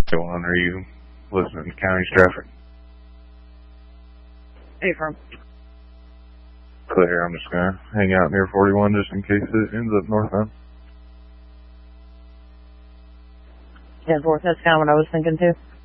One, are you listening to county's traffic? Hey, firm. Clear. I'm just gonna hang out near 41 just in case it ends up northbound. 10-4, that's kind of what I was thinking too.